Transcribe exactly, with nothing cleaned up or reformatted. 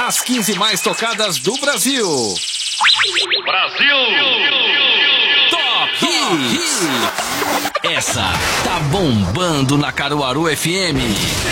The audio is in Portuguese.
As quinze mais tocadas do Brasil. Brasil! Top Hits. Essa tá bombando na Caruaru F M.